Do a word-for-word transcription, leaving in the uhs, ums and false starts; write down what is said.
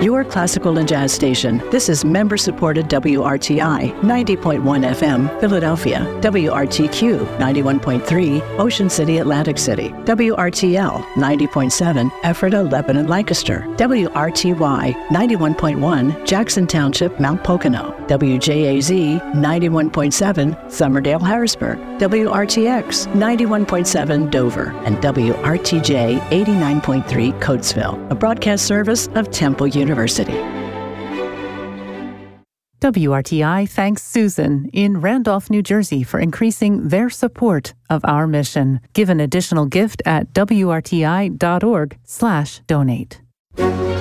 your classical and jazz station. This is member-supported W R T I ninety point one F M, Philadelphia, W R T Q ninety-one point three, Ocean City, Atlantic City, W R T L ninety point seven, Ephrata, Lebanon, Lancaster, W R T Y ninety-one point one, Jackson Township, Mount Pocono, W J A Z ninety-one point seven, Summerdale, Harrisburg, W R T X ninety-one point seven, Dover, and W R T J eighty-nine point three, Coatesville, a broadcast service of Temple University. W R T I thanks Susan in Randolph, New Jersey for increasing their support of our mission. Give an additional gift at W R T I dot org slash donate.